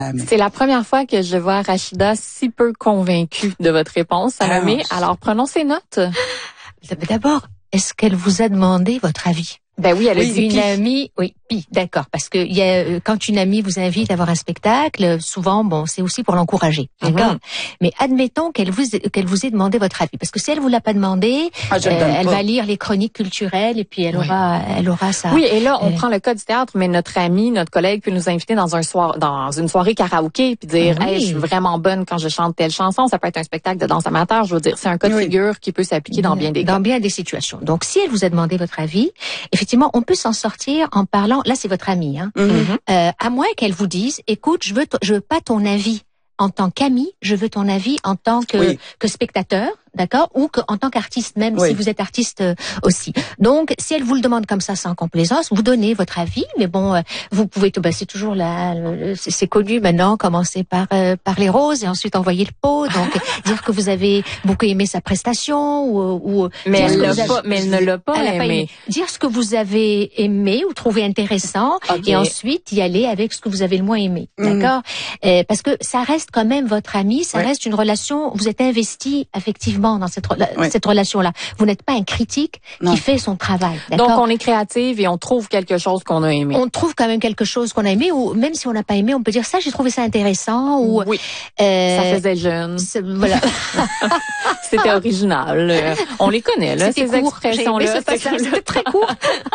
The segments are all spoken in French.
C'est la première fois que je vois Rachida si peu convaincue de votre réponse, Salomé. Alors, prenons ses notes. D'abord, est-ce qu'elle vous a demandé votre avis? Ben oui, elle a dit une amie, oui, d'accord, parce que il y a quand une amie vous invite à voir un spectacle, souvent, bon, c'est aussi pour l'encourager, d'accord. Mais admettons qu'elle vous ait demandé votre avis, parce que si elle vous l'a pas demandé, elle va lire les chroniques culturelles et puis elle aura ça. Oui, et là, on prend le cas du théâtre, mais notre ami, notre collègue peut nous inviter dans une soirée karaoké puis dire, hey, je suis vraiment bonne quand je chante telle chanson. Ça peut être un spectacle de danse amateur. Je veux dire, c'est un cas de figure qui peut s'appliquer dans bien des cas. Dans bien des situations. Donc, si elle vous a demandé votre avis, effectivement, on peut s'en sortir en parlant. Là, c'est votre amie, hein. À moins qu'elle vous dise, écoute, je veux pas ton avis en tant qu'amie, je veux ton avis en tant que spectateur, d'accord, ou en tant qu'artiste, même si vous êtes artiste aussi. Donc, si elle vous le demande comme ça, sans complaisance, vous donnez votre avis, mais bon, vous pouvez, c'est toujours c'est connu maintenant, commencer par les roses et ensuite envoyer le pot, donc dire que vous avez beaucoup aimé sa prestation ou mais elle ne l'a pas aimé. Dire ce que vous avez aimé ou trouvé intéressant et ensuite y aller avec ce que vous avez le moins aimé, d'accord, parce que ça reste quand même votre ami, ça reste une relation, vous êtes investi effectivement dans cette relation-là. Vous n'êtes pas un critique qui fait son travail. Donc, on est créative et on trouve quelque chose qu'on a aimé. On trouve quand même quelque chose qu'on a aimé, ou même si on n'a pas aimé, on peut dire ça, j'ai trouvé ça intéressant, ou ça faisait jeune. Voilà. C'était original. On les connaît, là, ces expressions-là. C'était très court.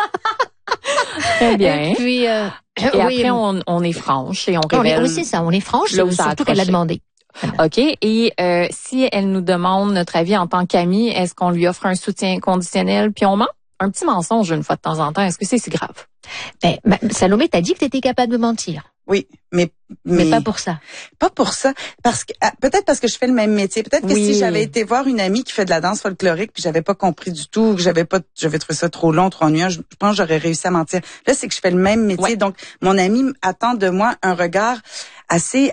Très bien. Et puis, et après, on est franche et on révèle. Oui, c'est ça, on est franche, surtout qu'elle l'a demandé. Voilà. OK. Et si elle nous demande notre avis en tant qu'amie, est-ce qu'on lui offre un soutien conditionnel puis on ment? Un petit mensonge une fois de temps en temps, est-ce que c'est si grave? Salomé, t'as dit que t'étais capable de mentir. Oui, mais pas pour ça. Pas pour ça, parce que peut-être parce que je fais le même métier. Peut-être que si j'avais été voir une amie qui fait de la danse folklorique puis j'avais pas compris du tout, que j'avais trouvé ça trop long, trop ennuyant, je pense que j'aurais réussi à mentir. Là, c'est que je fais le même métier, donc mon ami attend de moi un regard assez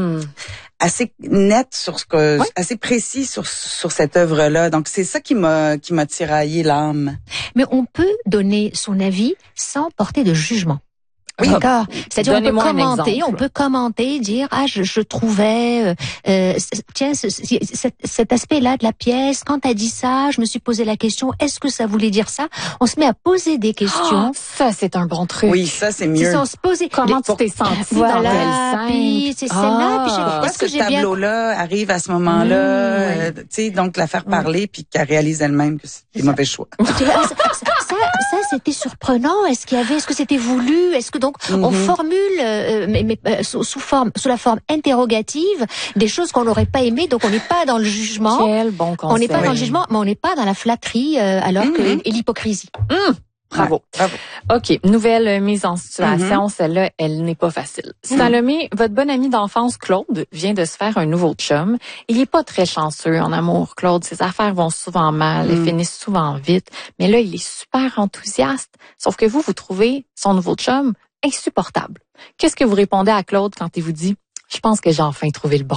net sur assez précis sur cette œuvre-là. Donc c'est ça qui m'a tiraillé l'âme. Mais on peut donner son avis sans porter de jugement. Oui. D'accord. C'est-à-dire on peut commenter, dire je trouvais tiens cet aspect-là de la pièce, quand t'as dit ça, je me suis posé la question, est-ce que ça voulait dire ça? On se met à poser des questions. Ça c'est un bon truc. Oui, ça c'est mieux. Si on se pose comment tu t'es senti dans quelle scène? Puis c'est celle-là, puis pourquoi ce tableau-là arrive à ce moment-là, tu sais, donc la faire parler puis qu'elle réalise elle-même que c'est des mauvais choix. Ça c'était surprenant, est-ce que c'était voulu? Est-ce que donc on formule sous la forme interrogative des choses qu'on n'aurait pas aimées, donc on n'est pas dans le jugement. Quel bon conseil. On n'est pas dans le jugement, mais on n'est pas dans la flatterie alors que et l'hypocrisie. Bravo. OK, nouvelle mise en situation, celle-là, elle n'est pas facile. Salomé, votre bon ami d'enfance, Claude, vient de se faire un nouveau chum. Il est pas très chanceux en amour, Claude. Ses affaires vont souvent mal, elles finissent souvent vite. Mais là, il est super enthousiaste. Sauf que vous trouvez son nouveau chum insupportable. Qu'est-ce que vous répondez à Claude quand il vous dit « Je pense que j'ai enfin trouvé le bon ».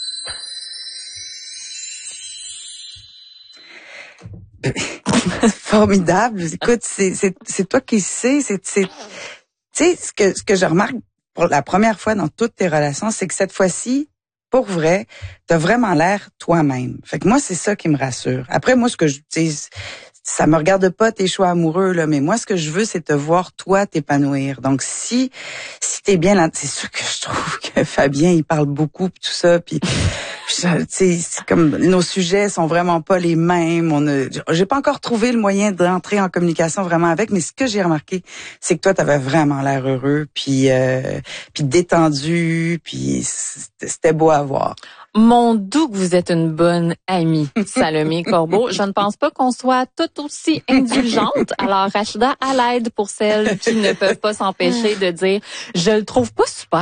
Formidable. Écoute, c'est toi qui sais, tu sais ce que je remarque pour la première fois dans toutes tes relations, c'est que cette fois-ci, pour vrai, t'as vraiment l'air toi-même. Fait que moi, c'est ça qui me rassure. Après, moi, ça me regarde pas tes choix amoureux, là, mais moi, ce que je veux, c'est te voir, toi, t'épanouir. Donc, si t'es bien là, c'est sûr que je trouve que Fabien, il parle beaucoup, pis tout ça, puis c'est comme nos sujets sont vraiment pas les mêmes. J'ai pas encore trouvé le moyen d'entrer en communication vraiment avec, mais ce que j'ai remarqué, c'est que toi, t'avais vraiment l'air heureux, puis détendu, puis c'était beau à voir. Mon doux que vous êtes une bonne amie, Salomé Corbeau. Je ne pense pas qu'on soit tout aussi indulgente. Alors, Rachida, à l'aide pour celles qui ne peuvent pas s'empêcher de dire « Je le trouve pas super ».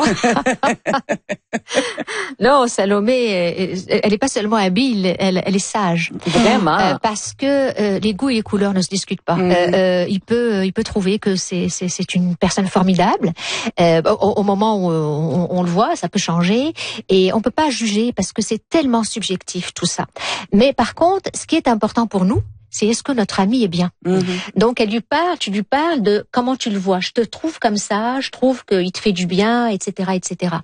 Non, Salomé, elle est pas seulement habile, elle est sage. Vraiment. Parce que les goûts et les couleurs ne se discutent pas. Il peut trouver que c'est une personne formidable. Au moment où on le voit, ça peut changer et on peut pas juger parce que c'est tellement subjectif tout ça. Mais par contre, ce qui est important pour nous, c'est est-ce que notre ami est bien. Donc tu lui parles de comment tu le vois. Je te trouve comme ça, je trouve qu'il te fait du bien, etc., etc.